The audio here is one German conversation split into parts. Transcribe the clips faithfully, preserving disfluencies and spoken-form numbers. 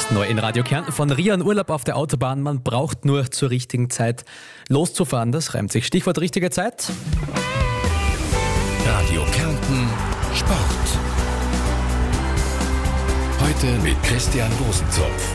Neu in Radio Kärnten von Rian Urlaub auf der Autobahn. Man braucht nur zur richtigen Zeit loszufahren. Das reimt sich. Stichwort richtige Zeit. Radio Kärnten Sport. Heute mit Christian Rosenzopf.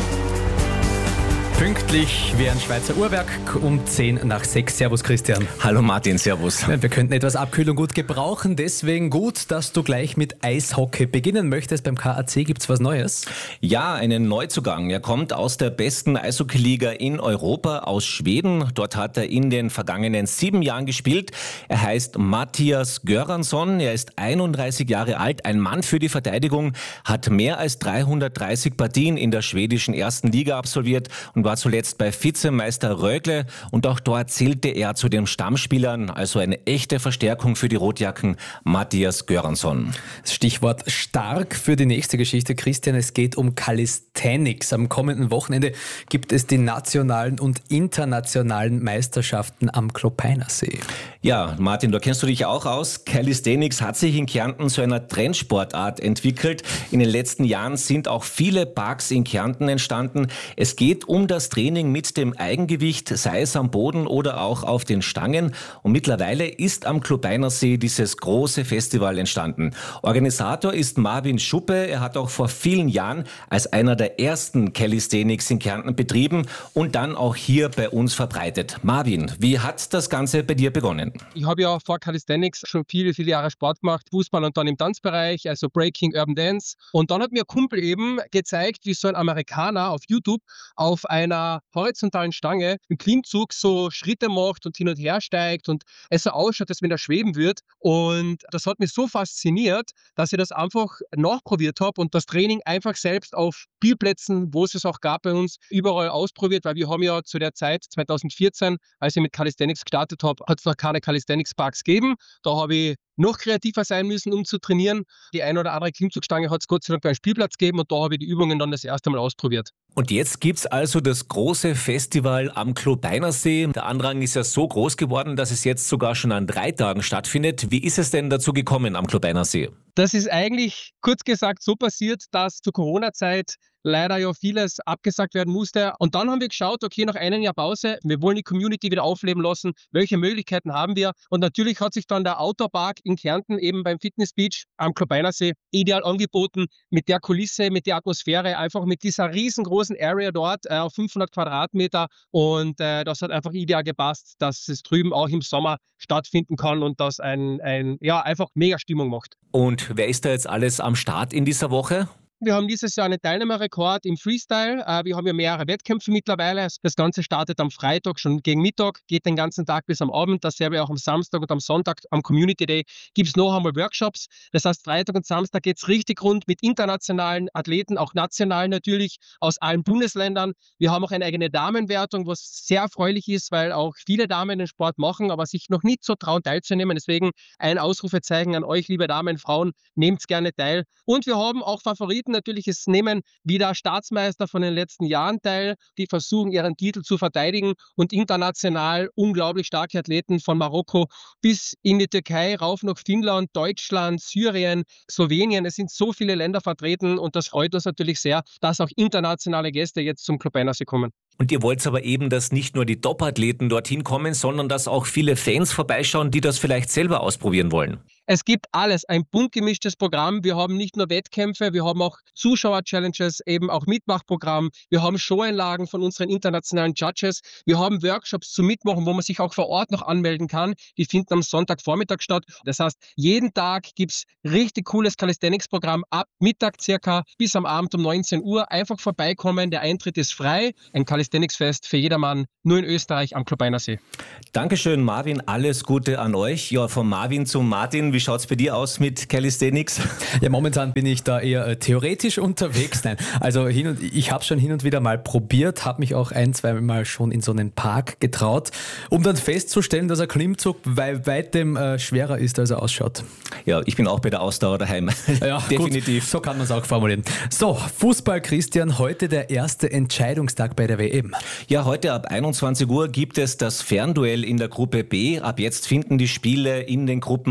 Pünktlich wie ein Schweizer Uhrwerk um zehn nach sechs. Servus Christian. Hallo Martin, servus. Wir könnten etwas Abkühlung gut gebrauchen, deswegen gut, dass du gleich mit Eishockey beginnen möchtest. Beim K A C gibt's was Neues? Ja, einen Neuzugang. Er kommt aus der besten Eishockeyliga in Europa, aus Schweden. Dort hat er in den vergangenen sieben Jahren gespielt. Er heißt Mattias Göransson. Er ist einunddreißig Jahre alt, ein Mann für die Verteidigung, hat mehr als dreihundertdreißig Partien in der schwedischen ersten Liga absolviert und war zuletzt bei Vizemeister Rögle und auch dort zählte er zu den Stammspielern, also eine echte Verstärkung für die Rotjacken, Mattias Göransson. Stichwort stark für die nächste Geschichte, Christian, es geht um Calisthenics. Am kommenden Wochenende gibt es die nationalen und internationalen Meisterschaften am Klopeinersee. Ja, Martin, da kennst du dich auch aus. Calisthenics hat sich in Kärnten zu einer Trendsportart entwickelt. In den letzten Jahren sind auch viele Parks in Kärnten entstanden. Es geht um das Training mit dem Eigengewicht, sei es am Boden oder auch auf den Stangen. Und mittlerweile ist am Klopeinersee dieses große Festival entstanden. Organisator ist Marvin Schuppe. Er hat auch vor vielen Jahren als einer der ersten Calisthenics in Kärnten betrieben und dann auch hier bei uns verbreitet. Marvin, wie hat das Ganze bei dir begonnen? Ich habe ja vor Calisthenics schon viele, viele Jahre Sport gemacht, Fußball und dann im Tanzbereich, also Breaking, Urban Dance. Und dann hat mir ein Kumpel eben gezeigt, wie so ein Amerikaner auf YouTube auf einer horizontalen Stange im Klimmzug so Schritte macht und hin und her steigt und es so ausschaut, als wenn er schweben wird. Und das hat mich so fasziniert, dass ich das einfach nachprobiert habe und das Training einfach selbst auf Spielplätzen, wo es es auch gab bei uns, überall ausprobiert, weil wir haben ja zu der Zeit, zwanzig vierzehn, als ich mit Calisthenics gestartet habe, hat es noch keine Calisthenics Parks gegeben. Da habe ich noch kreativer sein müssen, um zu trainieren. Die eine oder andere Klimmzugstange hat es Gott sei Dank beim Spielplatz gegeben und da habe ich die Übungen dann das erste Mal ausprobiert. Und jetzt gibt's also das große Festival am Klopeinersee. Der Andrang ist ja so groß geworden, dass es jetzt sogar schon an drei Tagen stattfindet. Wie ist es denn dazu gekommen am Klopeinersee? Das ist eigentlich kurz gesagt so passiert, dass zur Corona-Zeit leider ja vieles abgesagt werden musste. Und dann haben wir geschaut, okay, nach einem Jahr Pause, wir wollen die Community wieder aufleben lassen. Welche Möglichkeiten haben wir? Und natürlich hat sich dann der Outdoor-Park in Kärnten eben beim Fitness Beach am Klopeinersee ideal angeboten, mit der Kulisse, mit der Atmosphäre, einfach mit dieser riesengroßen Area dort äh, auf fünfhundert Quadratmeter. Und äh, das hat einfach ideal gepasst, dass es drüben auch im Sommer stattfinden kann und das ein, ein ja, einfach mega Stimmung macht. Und wer ist da jetzt alles am Start in dieser Woche? Wir haben dieses Jahr einen Teilnehmerrekord im Freestyle. Wir haben ja mehrere Wettkämpfe mittlerweile. Das Ganze startet am Freitag schon gegen Mittag, geht den ganzen Tag bis am Abend. Dasselbe auch am Samstag und am Sonntag, am Community Day, gibt es noch einmal Workshops. Das heißt, Freitag und Samstag geht es richtig rund mit internationalen Athleten, auch nationalen natürlich, aus allen Bundesländern. Wir haben auch eine eigene Damenwertung, was sehr erfreulich ist, weil auch viele Damen den Sport machen, aber sich noch nicht so trauen teilzunehmen. Deswegen ein Ausrufezeichen an euch, liebe Damen, Frauen, nehmt gerne teil. Und wir haben auch Favoriten. Natürlich, es nehmen wieder Staatsmeister von den letzten Jahren teil, die versuchen, ihren Titel zu verteidigen und international unglaublich starke Athleten von Marokko bis in die Türkei, rauf nach Finnland, Deutschland, Syrien, Slowenien. Es sind so viele Länder vertreten und das freut uns natürlich sehr, dass auch internationale Gäste jetzt zum Klopeinersee kommen. Und ihr wollt aber eben, dass nicht nur die Top-Athleten dorthin kommen, sondern dass auch viele Fans vorbeischauen, die das vielleicht selber ausprobieren wollen. Es gibt alles, ein bunt gemischtes Programm. Wir haben nicht nur Wettkämpfe, wir haben auch Zuschauer-Challenges, eben auch Mitmachprogramm. Wir haben Showeinlagen von unseren internationalen Judges. Wir haben Workshops zum Mitmachen, wo man sich auch vor Ort noch anmelden kann. Die finden am Sonntagvormittag statt. Das heißt, jeden Tag gibt es richtig cooles Calisthenics-Programm ab Mittag circa bis am Abend um neunzehn Uhr. Einfach vorbeikommen, der Eintritt ist frei. Ein Calisthenics-Fest für jedermann, nur in Österreich am Klopeinersee. Dankeschön, Marvin. Alles Gute an euch. Ja, von Marvin zu Martin. Wie schaut es bei dir aus mit Calisthenics? Ja, momentan bin ich da eher äh, theoretisch unterwegs. Nein, also hin und, ich habe schon hin und wieder mal probiert, habe mich auch ein, zwei Mal schon in so einen Park getraut, um dann festzustellen, dass ein Klimmzug bei weitem äh, schwerer ist, als er ausschaut. Ja, ich bin auch bei der Ausdauer daheim. Ja, definitiv. Gut, so kann man es auch formulieren. So, Fußball, Christian, heute der erste Entscheidungstag bei der W M. Ja, heute ab einundzwanzig Uhr gibt es das Fernduell in der Gruppe B. Ab jetzt finden die Spiele in den Gruppen immer zeitgleich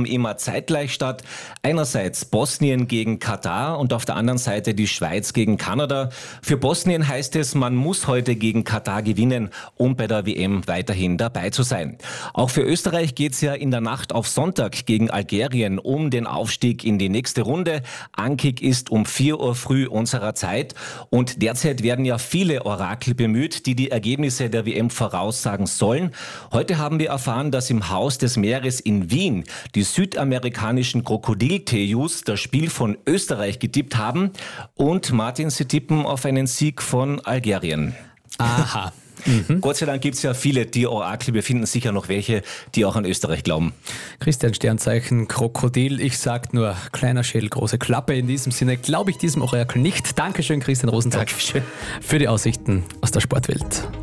zeitgleich statt. Einerseits Bosnien gegen Katar und auf der anderen Seite die Schweiz gegen Kanada. Für Bosnien heißt es, man muss heute gegen Katar gewinnen, um bei der W M weiterhin dabei zu sein. Auch für Österreich geht's ja in der Nacht auf Sonntag gegen Algerien um den Aufstieg in die nächste Runde. Ankick ist um vier Uhr früh unserer Zeit und derzeit werden ja viele Orakel bemüht, die die Ergebnisse der W M voraussagen sollen. Heute haben wir erfahren, dass im Haus des Meeres in Wien die südamerikanischen Krokodil-Tejus das Spiel von Österreich getippt haben und Martin, sie tippen auf einen Sieg von Algerien. Aha. Mhm. Gott sei Dank gibt es ja viele Tier-Orakel. Wir finden sicher noch welche, die auch an Österreich glauben. Christian Sternzeichen, Krokodil. Ich sag nur, kleiner Schädel, große Klappe. In diesem Sinne glaube ich diesem Orakel nicht. Dankeschön, Christian Rosenzweig, für die Aussichten aus der Sportwelt.